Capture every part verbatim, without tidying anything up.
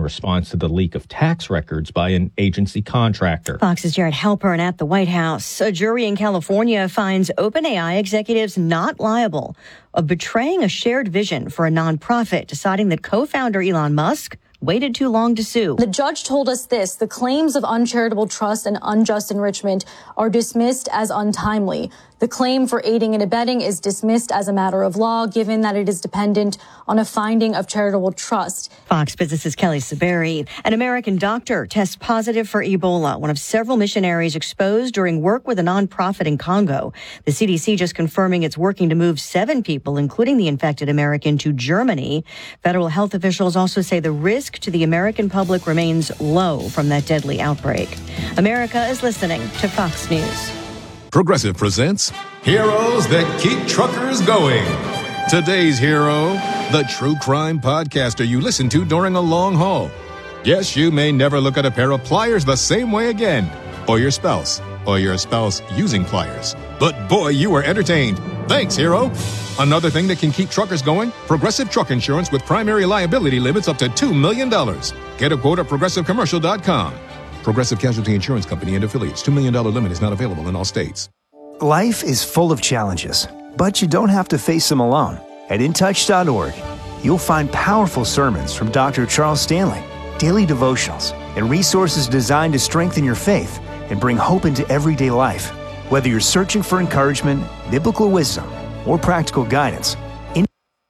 response to the leak of tax records by an agency contractor. Fox's Jared Halpern at the White House. A jury in California finds OpenAI executives not liable of betraying a shared vision for a nonprofit, deciding that co-founder Elon Musk waited too long to sue. The judge told us this: the claims of uncharitable trust and unjust enrichment are dismissed as untimely. The claim for aiding and abetting is dismissed as a matter of law, given that it is dependent on a finding of charitable trust. Fox Business's Kelly Saberi. An American doctor tests positive for Ebola, one of several missionaries exposed during work with a nonprofit in Congo. The C D C just confirming it's working to move seven people, including the infected American, to Germany. Federal health officials also say the risk to the American public remains low from that deadly outbreak. America is listening to Fox News. Progressive presents Heroes That Keep Truckers Going. Today's hero, the true crime podcaster you listen to during a long haul. Yes, you may never look at a pair of pliers the same way again, or your spouse, or your spouse using pliers. But boy, you were entertained. Thanks, hero. Another thing that can keep truckers going, Progressive Truck Insurance with primary liability limits up to two million dollars. Get a quote at progressive commercial dot com. Progressive Casualty Insurance Company and affiliates. two million dollars limit is not available in all states. Life is full of challenges, but you don't have to face them alone. At in touch dot org, you'll find powerful sermons from Doctor Charles Stanley, daily devotionals, and resources designed to strengthen your faith and bring hope into everyday life. Whether you're searching for encouragement, biblical wisdom, or practical guidance. In-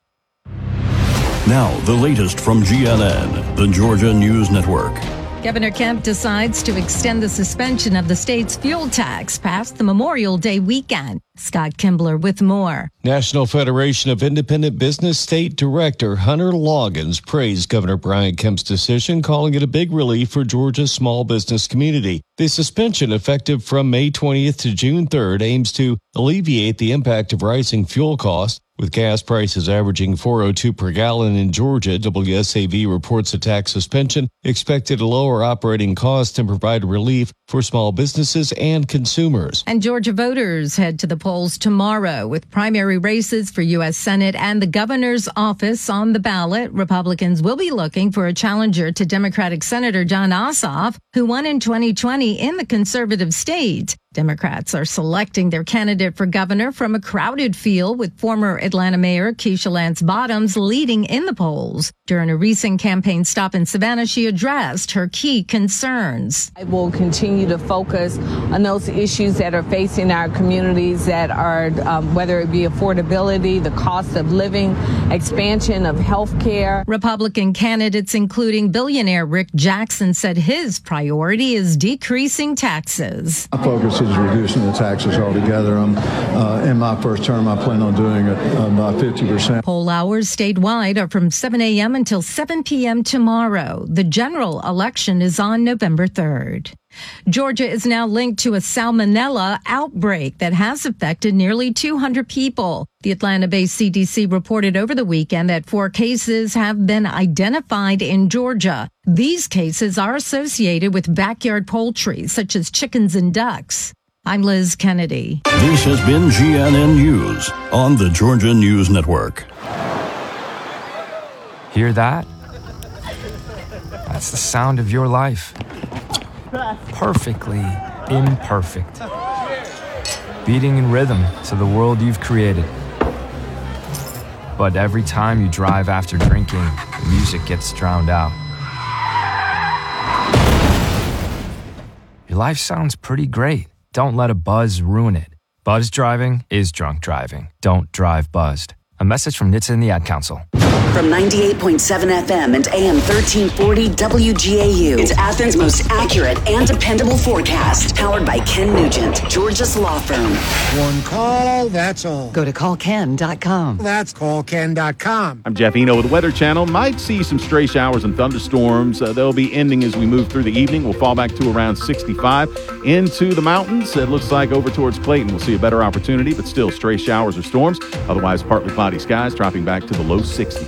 now, the latest from G N N, the Georgia News Network. Governor Kemp decides to extend the suspension of the state's fuel tax past the Memorial Day weekend. Scott Kimbler with more. National Federation of Independent Business State Director Hunter Loggins praised Governor Brian Kemp's decision, calling it a big relief for Georgia's small business community. The suspension, effective from May twentieth to June third, aims to alleviate the impact of rising fuel costs. With gas prices averaging four oh two per gallon in Georgia, W S A V reports a tax suspension expected to lower operating costs and provide relief for small businesses and consumers. And Georgia voters head to the polls tomorrow with primary races for U S Senate and the governor's office on the ballot. Republicans will be looking for a challenger to Democratic Senator Jon Ossoff, who won in twenty twenty in the conservative state. Democrats are selecting their candidate for governor from a crowded field, with former Atlanta Mayor Keisha Lance Bottoms leading in the polls. During a recent campaign stop in Savannah, she addressed her key concerns. I will continue to focus on those issues that are facing our communities, that are, um, whether it be affordability, the cost of living, expansion of health care. Republican candidates, including billionaire Rick Jackson, said his priority is decreasing taxes. My focus is reducing the taxes altogether. I'm, uh, in my first term, I plan on doing it uh, by fifty percent. Poll hours statewide are from seven a.m. until seven p.m. tomorrow. The general election is on November third. Georgia is now linked to a salmonella outbreak that has affected nearly two hundred people. The Atlanta-based C D C reported over the weekend that four cases have been identified in Georgia. These cases are associated with backyard poultry, such as chickens and ducks. I'm Liz Kennedy. This has been G N N News on the Georgia News Network. Hear that? That's the sound of your life. Perfectly imperfect. Beating in rhythm to the world you've created. But every time you drive after drinking, the music gets drowned out. Your life sounds pretty great. Don't let a buzz ruin it. Buzz driving is drunk driving. Don't drive buzzed. A message from N H T S A and the Ad Council. From ninety-eight point seven F M and A M thirteen forty W G A U, it's Athens' most accurate and dependable forecast. Powered by Ken Nugent, Georgia's law firm. One call, that's all. Go to call ken dot com. That's call ken dot com. I'm Jeff Eno with the Weather Channel. Might see some stray showers and thunderstorms. Uh, they'll be ending as we move through the evening. We'll fall back to around sixty-five. Into the mountains, it looks like over towards Clayton, we'll see a better opportunity, but still stray showers or storms. Otherwise, partly cloudy skies, dropping back to the low sixties.